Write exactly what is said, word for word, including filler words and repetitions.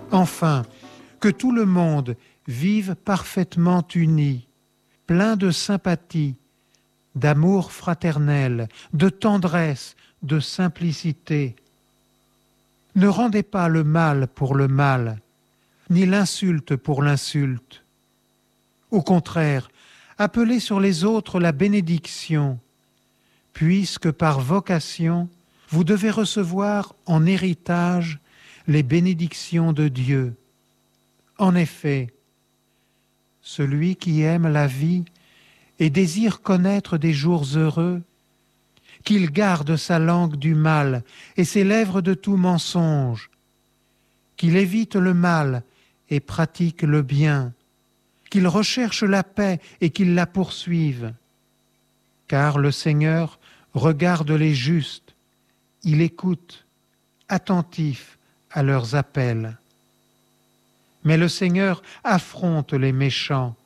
Enfin, que tout le monde vive parfaitement uni, plein de sympathie, d'amour fraternel, de tendresse, de simplicité. Ne rendez pas le mal pour le mal, ni l'insulte pour l'insulte. Au contraire, appelez sur les autres la bénédiction, puisque par vocation, vous devez recevoir en héritage les bénédictions de Dieu. En effet, celui qui aime la vie et désire connaître des jours heureux, qu'il garde sa langue du mal et ses lèvres de tout mensonge, qu'il évite le mal et pratique le bien, qu'il recherche la paix et qu'il la poursuive. Car le Seigneur regarde les justes, il écoute, attentif à leurs appels. Mais le Seigneur affronte les méchants,